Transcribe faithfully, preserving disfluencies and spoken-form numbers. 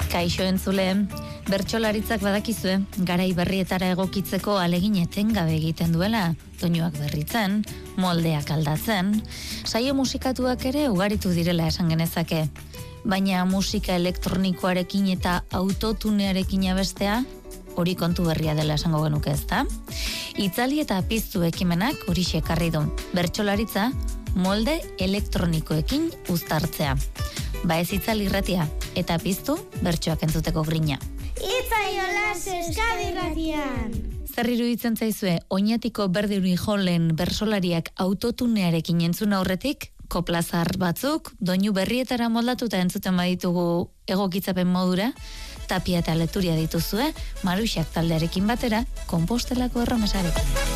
Kaixo entzule, bertsolaritzak badakizue, garai berrietara egokitzeko alegin etengabe egiten duela, doinuak berritzen, moldeak aldatzen, saio musikatuak ere ugaritu direla esan genezake. Baina musika elektronikoarekin eta autotunearekin abestea, hori kontu berria dela esango genuke ezta? Itzali eta piztu ekimenak hori ekarri du. Bertsolaritza, molde elektronikoekin uztartzea. Ba ez itzali irratia, eta piztu bertsoak entzuteko grina. Itzaiolas Euskadi irratian! Zer iruditzen zaizue, oinatiko Berduri Jolen bersolariak autotunearekin entzun aurretik, koplazar batzuk, doinu berrietara moldatuta entzuten baditugu egokitzapen modura, Tapia eta Leturia dituzue, Maruxak taldearekin batera, Konpostelako erromesarekin.